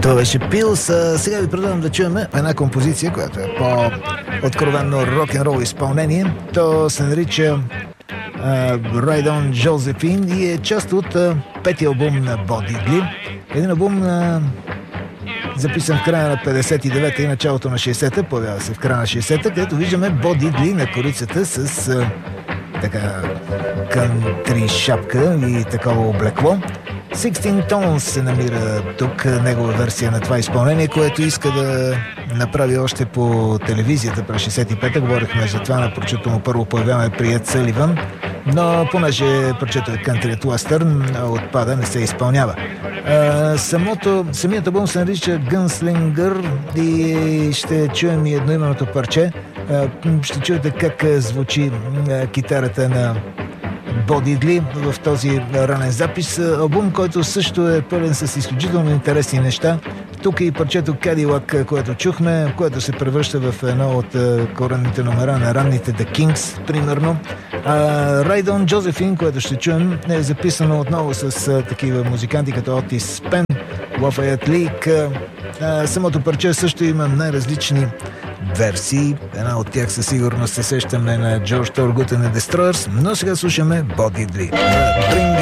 Това беше Пилс. Сега ви предлагам да чуем една композиция, която е по-откровенно рок-н-рол изпълнение. То се нарича Ride on Josephine и е част от петия албум на Bo Diddley. Един албум записан в края на 59-та и началото на 60-та, появява се в края на 60-та, където виждаме Bo Diddley на корицата с така кънтри шапка и такова облекло. 16 Tones се намира тук, негова версия на това изпълнение, което иска да направи още по телевизията през 65-та. Говорихме за това на прочето му първо появяване при Ед Съливан, но понеже прочето е кънтрият уестърн, отпада, не се изпълнява. Самият албум се нарича Gunslinger и ще чуем и едноименното парче. Ще чуете как звучи китарата на Bo Diddley в този ранен запис. Албум, който също е пълен с изключително интересни неща. Тук е и парчето Cadillac, което чухме, което се превръща в едно от коренните номера на ранните The Kings, примерно. Ride on Josephine, което ще чуем, е записано отново с такива музиканти като Otis Spann, Lafayette Leak. Самото парче също има най-различни версии. Една от тях със сигурност се сещаме на George Thorogood and the Destroyers, но сега слушаме Bo Diddley.